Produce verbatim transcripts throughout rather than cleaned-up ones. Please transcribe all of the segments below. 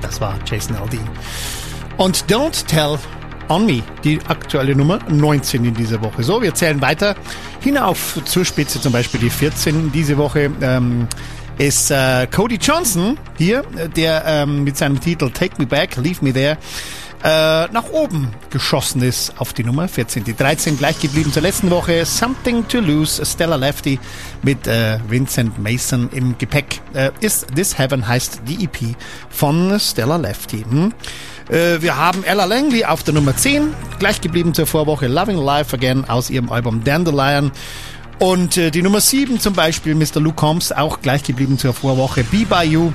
Das war Jason Aldean. Und Don't Tell on Me, die aktuelle Nummer neunzehn in dieser Woche. So, wir zählen weiter hinauf zur Spitze, zum Beispiel die vierzehn diese Woche. Ähm, ist äh, Cody Johnson hier, der ähm, mit seinem Titel Take Me Back, Leave Me There äh, nach oben geschossen ist auf die Nummer vierzehn. Die dreizehn gleich geblieben zur letzten Woche. Something to Lose, Stella Lefty mit äh, Vincent Mason im Gepäck. Äh, Is This Heaven heißt die E P von Stella Lefty. Hm? Äh, wir haben Ella Langley auf der Nummer zehn, gleich geblieben zur Vorwoche. Loving Life Again aus ihrem Album Dandelion. Und äh, die Nummer sieben zum Beispiel, Mister Luke Combs, auch gleich geblieben zur Vorwoche. Be By You,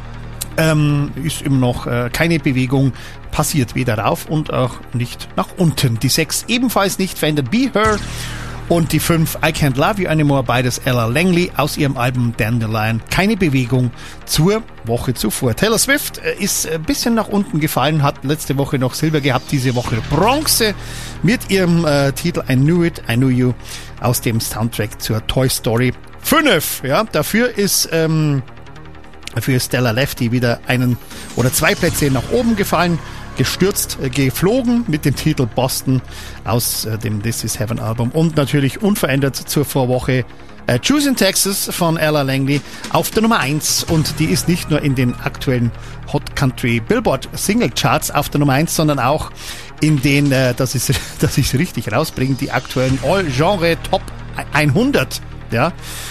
ähm, ist immer noch äh, keine Bewegung, passiert weder rauf und auch nicht nach unten. Die sechs ebenfalls nicht verändert, Be Her. Und die fünf, I Can't Love You Anymore, beides Ella Langley aus ihrem Album Dandelion. Keine Bewegung zur Woche zuvor. Taylor Swift ist ein bisschen nach unten gefallen, hat letzte Woche noch Silber gehabt, diese Woche Bronze mit ihrem äh, Titel I Knew It, I Knew You aus dem Soundtrack zur Toy Story fünf. Ja, dafür ist ähm, für Stella Lefty wieder einen oder zwei Plätze nach oben gefallen. Gestürzt, äh, geflogen mit dem Titel Boston aus äh, dem This Is Heaven Album und natürlich unverändert zur Vorwoche äh, Choosing Texas von Ella Langley auf der Nummer eins und die ist nicht nur in den aktuellen Hot Country Billboard Single Charts auf der Nummer eins, sondern auch in den, äh, das ist, dass ich es richtig rausbringe, die aktuellen All Genre Top hundert, ja.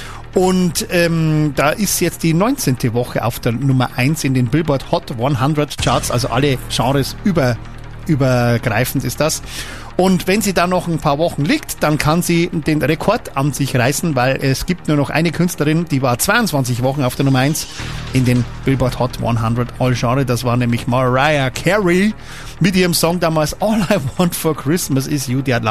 Und ähm, da ist jetzt die neunzehnte Woche auf der Nummer eins in den Billboard Hot hundert Charts, also alle Genres über, übergreifend ist das. Und wenn sie da noch ein paar Wochen liegt, dann kann sie den Rekord an sich reißen, weil es gibt nur noch eine Künstlerin, die war zweiundzwanzig Wochen auf der Nummer eins in den Billboard Hot hundert All Genre. Das war nämlich Mariah Carey mit ihrem Song damals All I Want for Christmas Is You. Die hat